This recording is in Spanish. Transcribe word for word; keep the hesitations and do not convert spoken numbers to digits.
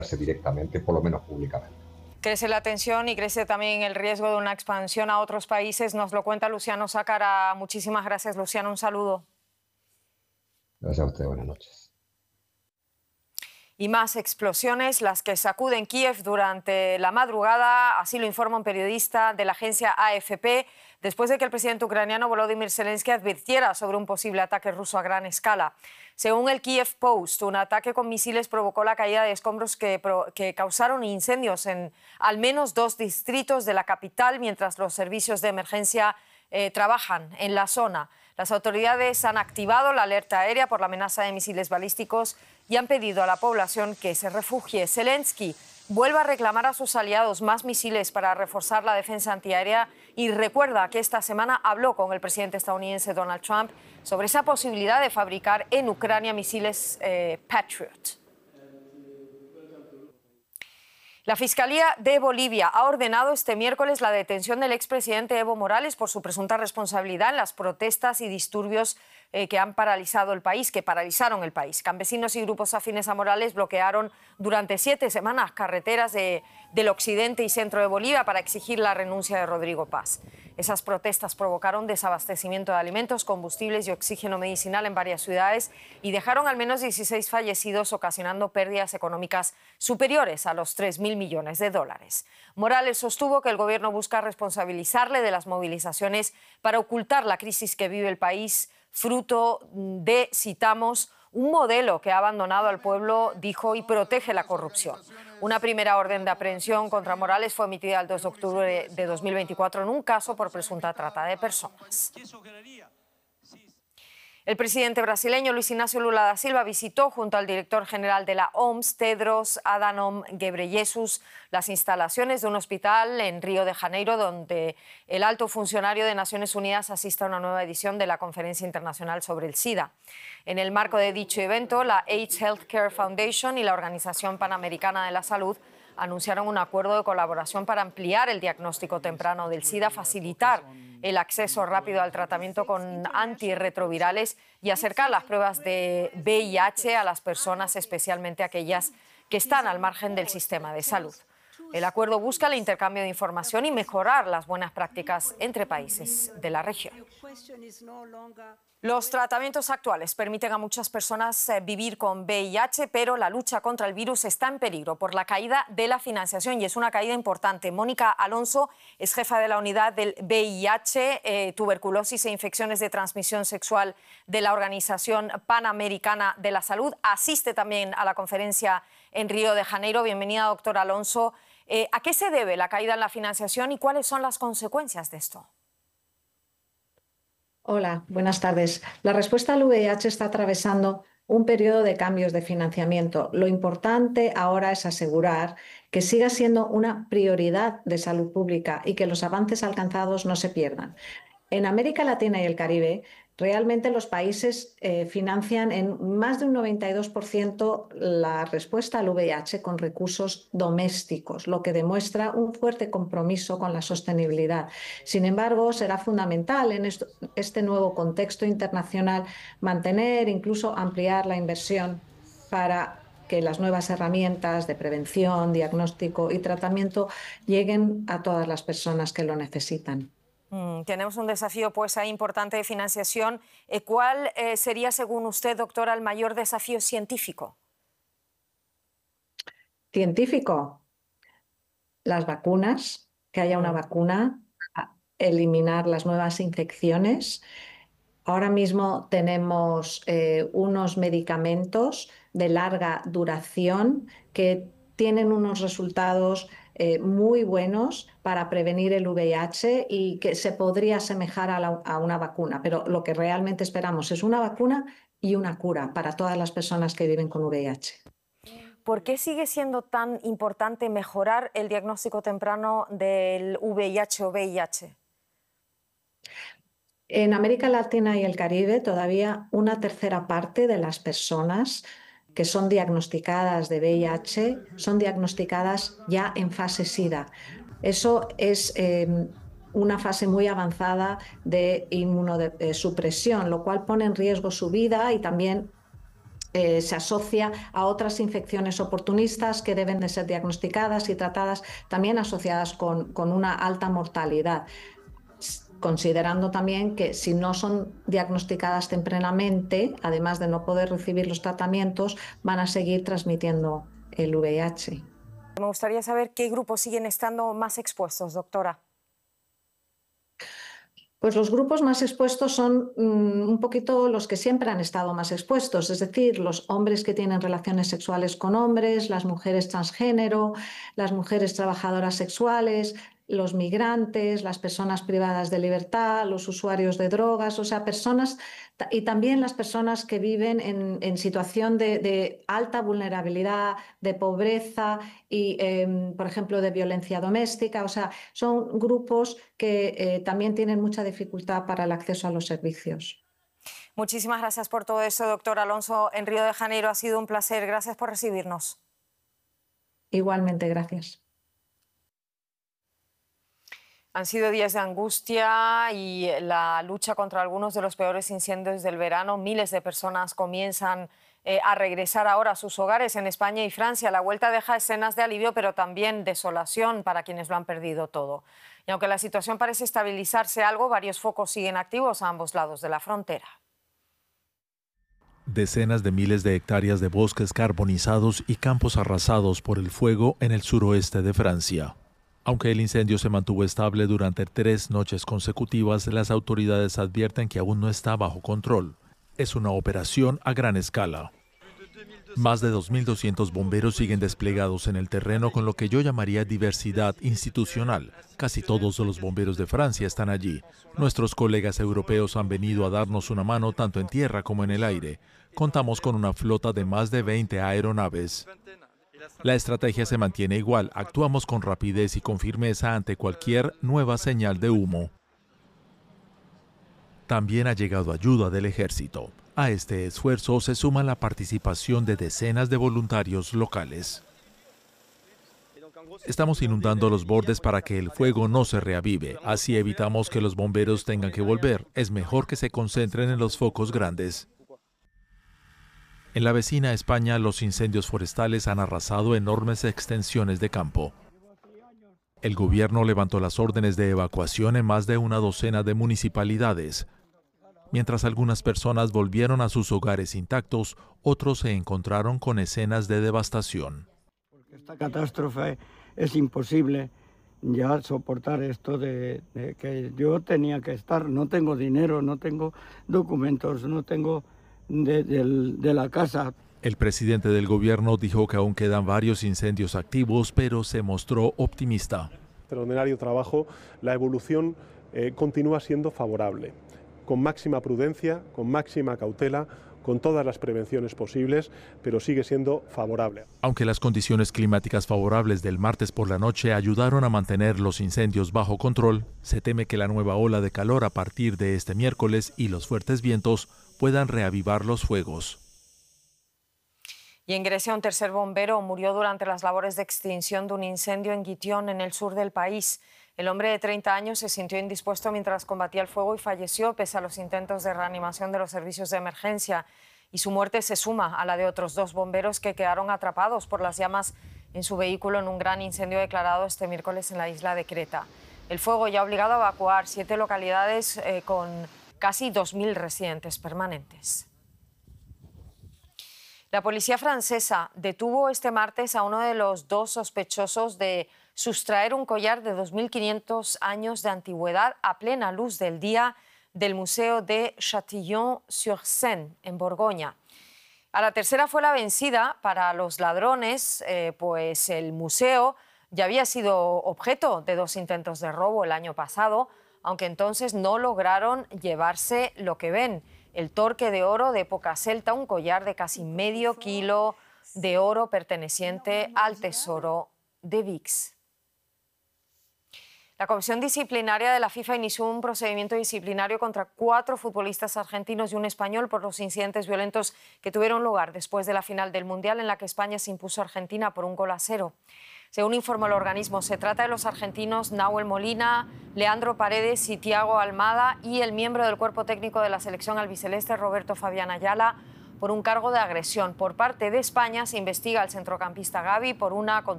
directamente, por lo menos públicamente. Crece la tensión y crece también el riesgo de una expansión a otros países. Nos lo cuenta Luciano Sácara. Muchísimas gracias, Luciano. Un saludo. Gracias a usted. Buenas noches. Y más explosiones, las que sacuden Kiev durante la madrugada, así lo informa un periodista de la agencia A F P, después de que el presidente ucraniano Volodymyr Zelensky advirtiera sobre un posible ataque ruso a gran escala. Según el Kiev Post, un ataque con misiles provocó la caída de escombros que, que causaron incendios en al menos dos distritos de la capital, mientras los servicios de emergencia eh, trabajan en la zona. Las autoridades han activado la alerta aérea por la amenaza de misiles balísticos y han pedido a la población que se refugie. Zelensky vuelve a reclamar a sus aliados más misiles para reforzar la defensa antiaérea y recuerda que esta semana habló con el presidente estadounidense Donald Trump sobre esa posibilidad de fabricar en Ucrania misiles eh, Patriot. La Fiscalía de Bolivia ha ordenado este miércoles la detención del expresidente Evo Morales por su presunta responsabilidad en las protestas y disturbios eh, que han paralizado el país, que paralizaron el país. Campesinos y grupos afines a Morales bloquearon durante siete semanas carreteras de, del occidente y centro de Bolivia para exigir la renuncia de Rodrigo Paz. Esas protestas provocaron desabastecimiento de alimentos, combustibles y oxígeno medicinal en varias ciudades y dejaron al menos dieciséis fallecidos, ocasionando pérdidas económicas superiores a los tres mil millones de dólares. Morales sostuvo que el gobierno busca responsabilizarle de las movilizaciones para ocultar la crisis que vive el país, fruto de, citamos, un modelo que ha abandonado al pueblo, dijo, y protege la corrupción. Una primera orden de aprehensión contra Morales fue emitida el dos de octubre de dos mil veinticuatro en un caso por presunta trata de personas. El presidente brasileño Luis Ignacio Lula da Silva visitó junto al director general de la O M S, Tedros Adhanom Ghebreyesus, las instalaciones de un hospital en Río de Janeiro, donde el alto funcionario de Naciones Unidas asiste a una nueva edición de la Conferencia Internacional sobre el SIDA. En el marco de dicho evento, la AIDS Healthcare Foundation y la Organización Panamericana de la Salud anunciaron un acuerdo de colaboración para ampliar el diagnóstico temprano del SIDA, facilitar el acceso rápido al tratamiento con antirretrovirales y acercar las pruebas de V I H a las personas, especialmente aquellas que están al margen del sistema de salud. El acuerdo busca el intercambio de información y mejorar las buenas prácticas entre países de la región. Los tratamientos actuales permiten a muchas personas vivir con V I H, pero la lucha contra el virus está en peligro por la caída de la financiación, y es una caída importante. Mónica Alonso es jefa de la unidad del V I H, eh, tuberculosis e infecciones de transmisión sexual de la Organización Panamericana de la Salud. Asiste también a la conferencia en Río de Janeiro. Bienvenida, doctora Alonso. Eh, ¿A qué se debe la caída en la financiación y cuáles son las consecuencias de esto? Hola, buenas tardes. La respuesta al V I H está atravesando un periodo de cambios de financiamiento. Lo importante ahora es asegurar que siga siendo una prioridad de salud pública y que los avances alcanzados no se pierdan. En América Latina y el Caribe, realmente los países eh, financian en más de un noventa y dos por ciento la respuesta al V I H con recursos domésticos, lo que demuestra un fuerte compromiso con la sostenibilidad. Sin embargo, será fundamental en esto, este nuevo contexto internacional mantener, incluso ampliar la inversión para que las nuevas herramientas de prevención, diagnóstico y tratamiento lleguen a todas las personas que lo necesitan. Mm, tenemos un desafío pues ahí importante de financiación. Eh, ¿Cuál eh, sería, según usted, doctora, el mayor desafío científico? Científico, las vacunas, que haya una vacuna, eliminar las nuevas infecciones. Ahora mismo tenemos eh, unos medicamentos de larga duración que tienen unos resultados Eh, muy buenos para prevenir el V I H y que se podría asemejar a, la, a una vacuna, pero lo que realmente esperamos es una vacuna y una cura para todas las personas que viven con V I H. ¿Por qué sigue siendo tan importante mejorar el diagnóstico temprano del V I H o V I H? En América Latina y el Caribe, todavía una tercera parte de las personas que son diagnosticadas de V I H son diagnosticadas ya en fase SIDA. Eso es eh, una fase muy avanzada de inmunosupresión, lo cual pone en riesgo su vida y también eh, se asocia a otras infecciones oportunistas que deben de ser diagnosticadas y tratadas, también asociadas con, con una alta mortalidad, considerando también que si no son diagnosticadas tempranamente, además de no poder recibir los tratamientos, van a seguir transmitiendo el V I H. Me gustaría saber qué grupos siguen estando más expuestos, doctora. Pues los grupos más expuestos son um, un poquito los que siempre han estado más expuestos, es decir, los hombres que tienen relaciones sexuales con hombres, las mujeres transgénero, las mujeres trabajadoras sexuales, los migrantes, las personas privadas de libertad, los usuarios de drogas, o sea, personas, y también las personas que viven en, en situación de, de alta vulnerabilidad, de pobreza y, eh, por ejemplo, de violencia doméstica. O sea, son grupos que eh, también tienen mucha dificultad para el acceso a los servicios. Muchísimas gracias por todo eso, doctor Alonso. En Río de Janeiro ha sido un placer. Gracias por recibirnos. Igualmente, gracias. Han sido días de angustia y la lucha contra algunos de los peores incendios del verano. Miles de personas comienzan eh, a regresar ahora a sus hogares en España y Francia. La vuelta deja escenas de alivio, pero también desolación para quienes lo han perdido todo. Y aunque la situación parece estabilizarse algo, varios focos siguen activos a ambos lados de la frontera. Decenas de miles de hectáreas de bosques carbonizados y campos arrasados por el fuego en el suroeste de Francia. Aunque el incendio se mantuvo estable durante tres noches consecutivas, las autoridades advierten que aún no está bajo control. Es una operación a gran escala. Más de dos mil doscientos bomberos siguen desplegados en el terreno con lo que yo llamaría diversidad institucional. Casi todos los bomberos de Francia están allí. Nuestros colegas europeos han venido a darnos una mano tanto en tierra como en el aire. Contamos con una flota de más de veinte aeronaves. La estrategia se mantiene igual, actuamos con rapidez y con firmeza ante cualquier nueva señal de humo. También ha llegado ayuda del ejército. A este esfuerzo se suma la participación de decenas de voluntarios locales. Estamos inundando los bordes para que el fuego no se reavive, así evitamos que los bomberos tengan que volver. Es mejor que se concentren en los focos grandes. En la vecina España, los incendios forestales han arrasado enormes extensiones de campo. El gobierno levantó las órdenes de evacuación en más de una docena de municipalidades. Mientras algunas personas volvieron a sus hogares intactos, otros se encontraron con escenas de devastación. Esta catástrofe es imposible ya soportar esto de, de que yo tenía que estar, no tengo dinero, no tengo documentos, no tengo... De, de, de la casa. El presidente del gobierno dijo que aún quedan varios incendios activos, pero se mostró optimista. Extraordinario trabajo, la evolución eh, continúa siendo favorable, con máxima prudencia, con máxima cautela, con todas las prevenciones posibles, pero sigue siendo favorable. Aunque las condiciones climáticas favorables del martes por la noche ayudaron a mantener los incendios bajo control, se teme que la nueva ola de calor a partir de este miércoles y los fuertes vientos puedan reavivar los fuegos. Y en Grecia, un tercer bombero murió durante las labores de extinción de un incendio en Gitión, en el sur del país. El hombre de treinta años se sintió indispuesto mientras combatía el fuego y falleció pese a los intentos de reanimación de los servicios de emergencia. Y su muerte se suma a la de otros dos bomberos que quedaron atrapados por las llamas en su vehículo en un gran incendio declarado este miércoles en la isla de Creta. El fuego ya ha obligado a evacuar siete localidades eh, con casi dos mil residentes permanentes. La policía francesa detuvo este martes a uno de los dos sospechosos de sustraer un collar de dos mil quinientos años de antigüedad a plena luz del día del Museo de Châtillon-sur-Seine, en Borgoña. A la tercera fue la vencida para los ladrones, eh, pues el museo ya había sido objeto de dos intentos de robo el año pasado, aunque entonces no lograron llevarse lo que ven, el torque de oro de época celta, un collar de casi medio kilo de oro perteneciente al tesoro de Vix. La Comisión Disciplinaria de la FIFA inició un procedimiento disciplinario contra cuatro futbolistas argentinos y un español por los incidentes violentos que tuvieron lugar después de la final del Mundial en la que España se impuso a Argentina por un gol a cero. Según informó el organismo, se trata de los argentinos Nahuel Molina, Leandro Paredes y Thiago Almada y el miembro del cuerpo técnico de la selección albiceleste, Roberto Fabián Ayala, por un cargo de agresión. Por parte de España se investiga al centrocampista Gavi por una contusión